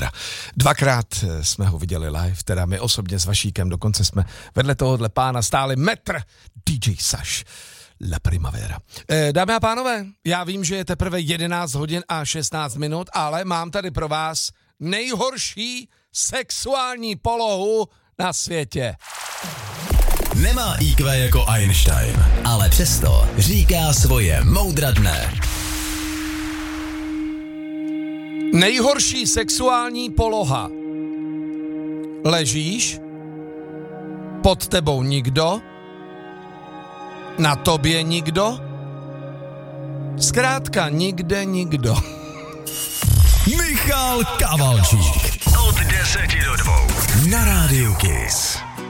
Primavera. 2krát jsme ho viděli live, teda my osobně s Vašíkem, dokonce jsme vedle tohohle pána stáli metr. DJ Saš, La Primavera. Dámy a pánové, já vím, že je teprve 11 hodin a 16 minut, ale mám tady pro vás nejhorší sexuální polohu na světě. Nemá IQ jako Einstein, ale přesto říká svoje moudra dne. Nejhorší sexuální poloha. Ležíš, pod tebou nikdo, na tobě nikdo, zkrátka nikde nikdo. Michal Kavalčík. Od 10 do 2. Na Rádiu Kiss.